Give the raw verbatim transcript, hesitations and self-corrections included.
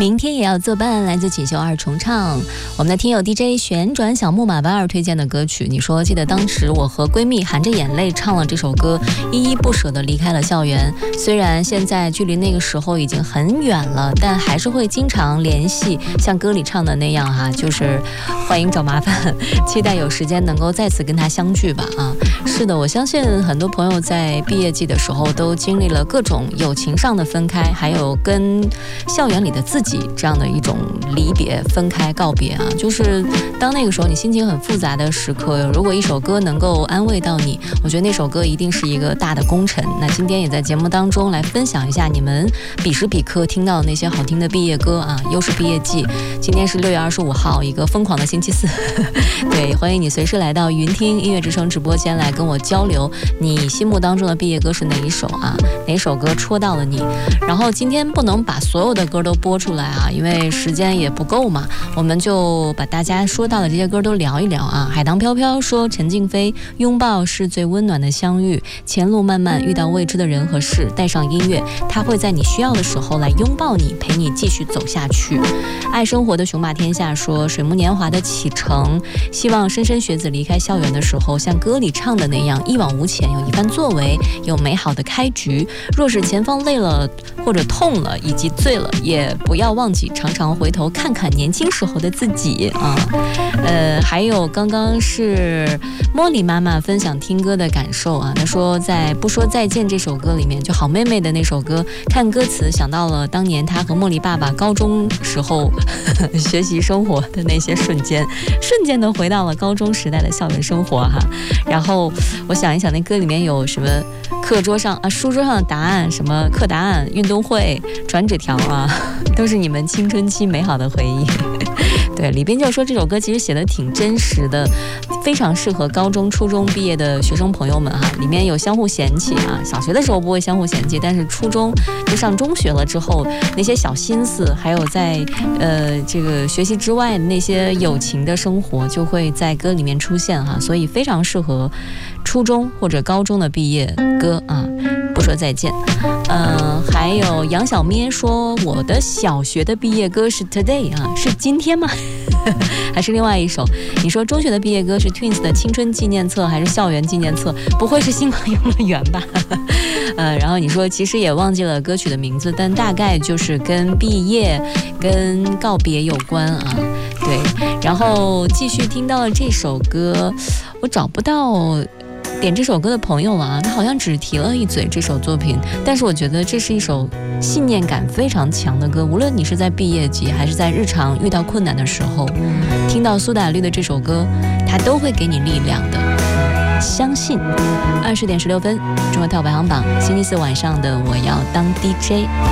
明天也要作伴，来自锦绣二重唱。我们的听友 D J 旋转小木马班二推荐的歌曲，你说记得当时我和闺蜜含着眼泪唱了这首歌，依依不舍地离开了校园。虽然现在距离那个时候已经很远了，但还是会经常联系，像歌里唱的那样哈，就是欢迎找麻烦，期待有时间能够再次跟他相聚吧啊！是的，我相信很多朋友在毕业季的时候都经历了各种友情上的分开，还有跟校园里的自己这样的一种离别、分开、告别啊。就是当那个时候你心情很复杂的时刻，如果一首歌能够安慰到你，我觉得那首歌一定是一个大的功臣。那今天也在节目当中来分享一下你们彼时彼刻听到的那些好听的毕业歌啊，又是毕业季。今天是六月二十五号，一个疯狂的星期四。对，欢迎你随时来到云听音乐之声直播间来跟我交流，你心目当中的毕业歌是哪一首啊？哪首歌戳到了你？然后今天不能把所有的歌都播出来啊，因为时间也不够嘛，我们就把大家说到的这些歌都聊一聊啊。海棠飘飘说，陈静飞，拥抱是最温暖的相遇，前路漫漫，遇到未知的人和事，带上音乐，它会在你需要的时候来拥抱你，陪你继续走下去。爱生活的雄霸天下说，水木年华的启程，希望莘莘学子离开校园的时候，像歌里唱的那样一往无前，有一番作为，有美好的开局。若是前方累了或者痛了以及醉了，也不要忘记常常回头看看年轻时候的自己啊。呃，还有刚刚是茉莉妈妈分享听歌的感受啊，她说在不说再见这首歌里面，就好妹妹的那首歌，看歌词想到了当年她和茉莉爸爸高中时候呵呵学习生活的那些瞬间，瞬间的回到了高中时代的校园生活哈。然后我想一想，那歌里面有什么课桌上啊、书桌上的答案，什么课答案、运动会、传纸条啊，都是你们青春期美好的回忆。对，李斌就说这首歌其实写的挺真实的，非常适合高中、初中毕业的学生朋友们哈。里面有相互嫌弃啊，小学的时候不会相互嫌弃，但是初中就上中学了之后，那些小心思，还有在呃这个学习之外的那些友情的生活，就会在歌里面出现哈，所以非常适合初中或者高中的毕业歌啊。不说再见。呃，还有杨小咩说，我的小学的毕业歌是 Today 啊，是今天吗？还是另外一首？你说中学的毕业歌是 Twins 的青春纪念册还是校园纪念册？不会是星光游乐园吧？呃，然后你说其实也忘记了歌曲的名字，但大概就是跟毕业、跟告别有关啊。对，然后继续听到了这首歌，我找不到点这首歌的朋友了啊，他好像只提了一嘴这首作品，但是我觉得这是一首信念感非常强的歌，无论你是在毕业季还是在日常遇到困难的时候，听到苏打绿的这首歌，它都会给你力量的。相信。二十点十六分，中国跳排行榜，星期四晚上的我要当 D J。